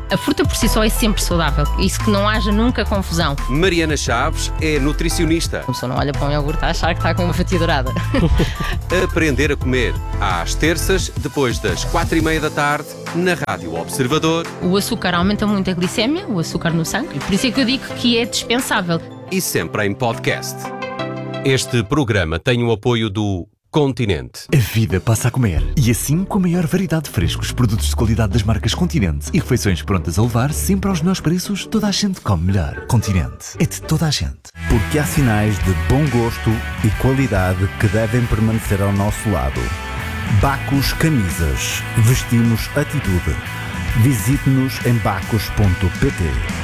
A fruta por si só é sempre saudável, isso que não haja nunca confusão. Mariana Chaves é nutricionista. A pessoa não olha para um iogurte a achar que está com uma fatia dourada. Aprender a comer, às terças, depois das 4:30 da tarde, na Rádio Observador. O açúcar aumenta muito a glicémia, o açúcar no sangue, por isso é que eu digo que é dispensável. E sempre em podcast. Este programa tem o apoio do Continente. A vida passa a comer. E assim, com a maior variedade de frescos, produtos de qualidade das marcas Continente e refeições prontas a levar, sempre aos melhores preços, toda a gente come melhor. Continente. É de toda a gente. Porque há sinais de bom gosto e qualidade que devem permanecer ao nosso lado. Bacos Camisas. Vestimos atitude. Visite-nos em bacos.pt.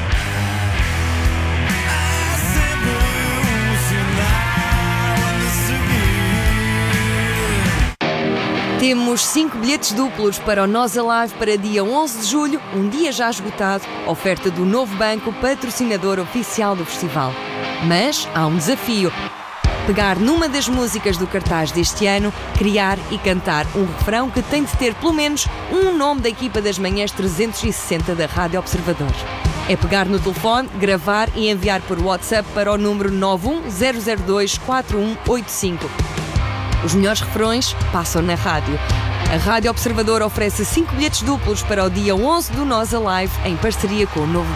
Temos 5 bilhetes duplos para o Nós Alive para dia 11 de julho, um dia já esgotado, oferta do Novo Banco, patrocinador oficial do festival. Mas há um desafio. Pegar numa das músicas do cartaz deste ano, criar e cantar um refrão que tem de ter pelo menos um nome da equipa das manhãs 360 da Rádio Observador. É pegar no telefone, gravar e enviar por WhatsApp para o número 910024185. Os melhores refrões passam na rádio. A Rádio Observador oferece 5 bilhetes duplos para o dia 11 do Nós Alive, em parceria com o Novo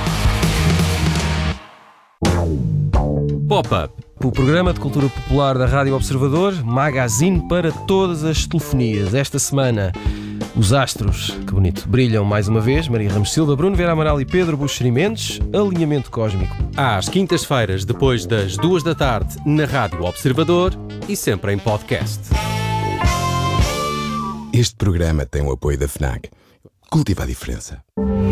Banco. Pop-Up, o programa de cultura popular da Rádio Observador, magazine para todas as telefonias. Esta semana, os astros, que bonito, brilham mais uma vez. Maria Ramos Silva, Bruno Vera Amaral e Pedro Buxeri Mendes. Alinhamento cósmico. Às quintas-feiras, depois das 2 da tarde, na Rádio Observador e sempre em podcast. Este programa tem o apoio da FNAC. Cultiva a diferença.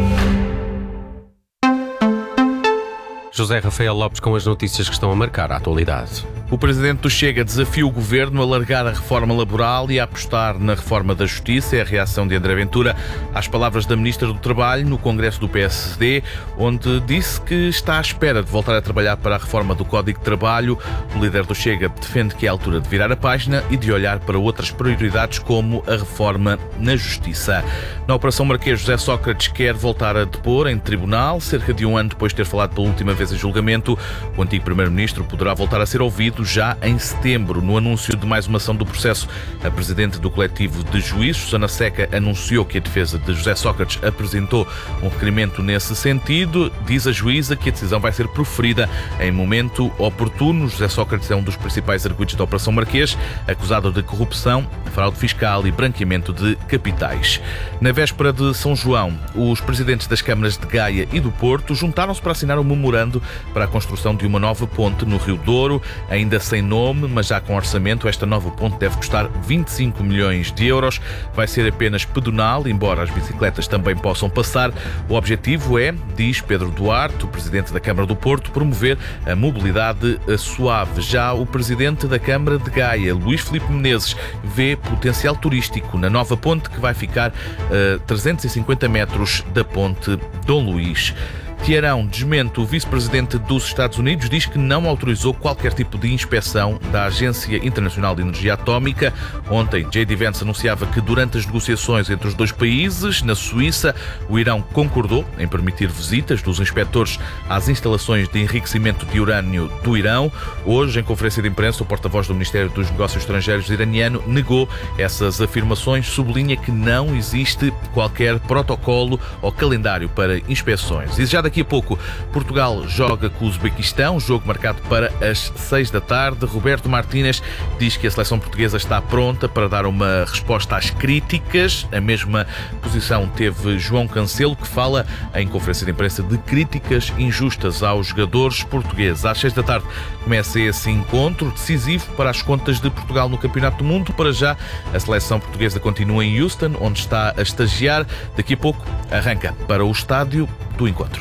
José Rafael Lopes com as notícias que estão a marcar a atualidade. O Presidente do Chega desafia o Governo a largar a reforma laboral e a apostar na reforma da Justiça. É a reação de André Ventura às palavras da Ministra do Trabalho no Congresso do PSD, onde disse que está à espera de voltar a trabalhar para a reforma do Código de Trabalho. O líder do Chega defende que é a altura de virar a página e de olhar para outras prioridades como a reforma na Justiça. Na Operação Marquês, José Sócrates quer voltar a depor em tribunal. Cerca de um ano depois de ter falado pela última vez em julgamento, o antigo Primeiro-Ministro poderá voltar a ser ouvido já em setembro. No anúncio de mais uma ação do processo, a Presidente do Coletivo de Juízes, Susana Seca, anunciou que a defesa de José Sócrates apresentou um requerimento nesse sentido. Diz a juíza que a decisão vai ser proferida em momento oportuno. José Sócrates é um dos principais arguidos da Operação Marquês, acusado de corrupção, fraude fiscal e branqueamento de capitais. Na véspera de São João, os presidentes das câmaras de Gaia e do Porto juntaram-se para assinar um memorando para a construção de uma nova ponte no Rio Douro. Ainda sem nome, mas já com orçamento, esta nova ponte deve custar 25 milhões de euros. Vai ser apenas pedonal, embora as bicicletas também possam passar. O objetivo é, diz Pedro Duarte, o presidente da Câmara do Porto, promover a mobilidade suave. Já o presidente da Câmara de Gaia, Luís Filipe Menezes, vê potencial turístico na nova ponte que vai ficar a 350 metros da ponte Dom Luís. Tiarão desmente. O vice-presidente dos Estados Unidos diz que não autorizou qualquer tipo de inspeção da Agência Internacional de Energia Atómica. Ontem, J.D. Vance anunciava que durante as negociações entre os dois países, na Suíça, o Irão concordou em permitir visitas dos inspectores às instalações de enriquecimento de urânio do Irão. Hoje, em conferência de imprensa, o porta-voz do Ministério dos Negócios Estrangeiros iraniano negou essas afirmações, sublinha que não existe qualquer protocolo ou calendário para inspeções. E já daqui a pouco, Portugal joga com o Uzbequistão, jogo marcado para as 6 da tarde. Roberto Martínez diz que a seleção portuguesa está pronta para dar uma resposta às críticas. A mesma posição teve João Cancelo, que fala em conferência de imprensa de críticas injustas aos jogadores portugueses. Às 6 da tarde começa esse encontro decisivo para as contas de Portugal no Campeonato do Mundo. Para já, a seleção portuguesa continua em Houston, onde está a estagiar. Daqui a pouco arranca para o estádio do encontro.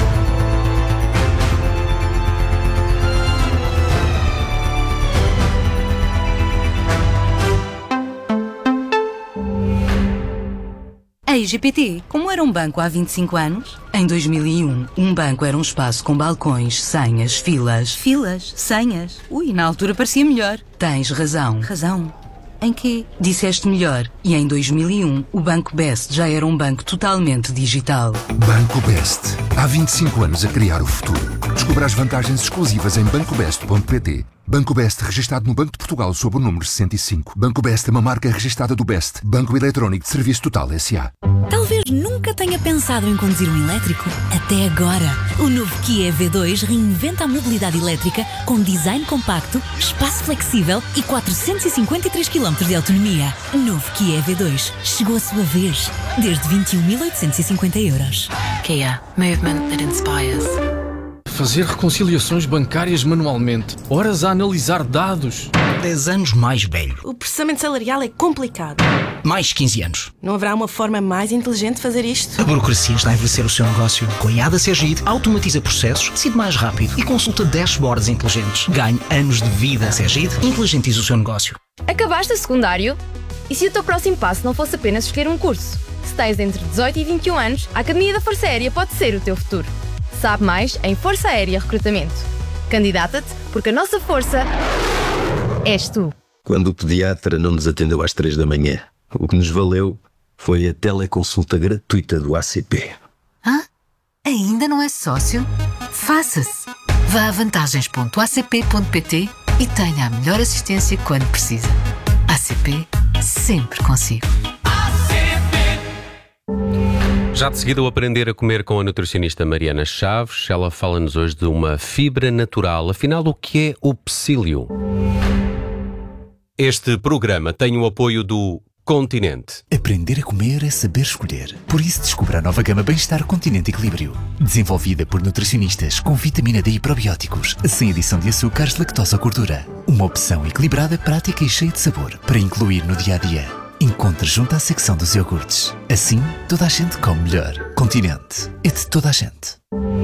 A IGPT, como era um banco há 25 anos? Em 2001, um banco era um espaço com balcões, senhas, filas. Filas? Senhas? Ui, na altura parecia melhor. Tens razão. Razão? Em quê? Disseste melhor. E em 2001, o Banco Best já era um banco totalmente digital. Banco Best. Há 25 anos a criar o futuro. Descubra as vantagens exclusivas em bancobest.pt. Banco Best, registado no Banco de Portugal sob o número 65. Banco Best é uma marca registada do Best, Banco Eletrónico de Serviço Total S.A. Talvez nunca tenha pensado em conduzir um elétrico. Até agora. O novo Kia EV2 reinventa a mobilidade elétrica com design compacto, espaço flexível e 453 km de autonomia. Novo Kia EV2. Chegou a sua vez. Desde 21.850 euros. Kia. Movement that inspires. Fazer reconciliações bancárias manualmente. Horas a analisar dados. 10 anos mais velho. O processamento salarial é complicado. Mais 15 anos. Não haverá uma forma mais inteligente de fazer isto? A burocracia está a envelhecer o seu negócio. Com a IADA Sergide, automatiza processos, decide mais rápido e consulta dashboards inteligentes. Ganhe anos de vida. Sergide, inteligentiza o seu negócio. Acabaste o secundário? E se o teu próximo passo não fosse apenas escolher um curso? Se tens entre 18 e 21 anos, a Academia da Força Aérea pode ser o teu futuro. Sabe mais em Força Aérea Recrutamento. Candidata-te porque a nossa força és tu. Quando o pediatra não nos atendeu às 3 da manhã, o que nos valeu foi a teleconsulta gratuita do ACP. Hã? Ainda não é sócio? Faça-se! Vá a vantagens.acp.pt e tenha a melhor assistência quando precisa. ACP, sempre consigo. Já de seguida o Aprender a Comer com a nutricionista Mariana Chaves. Ela fala-nos hoje de uma fibra natural. Afinal, o que é o psyllium? Este programa tem o apoio do Continente. Aprender a comer é saber escolher. Por isso descubra a nova gama Bem-Estar Continente Equilíbrio. Desenvolvida por nutricionistas com vitamina D e probióticos, sem adição de açúcares, lactose ou gordura. Uma opção equilibrada, prática e cheia de sabor para incluir no dia-a-dia. Encontre junto à secção dos iogurtes. Assim, toda a gente come melhor. Continente. É de toda a gente.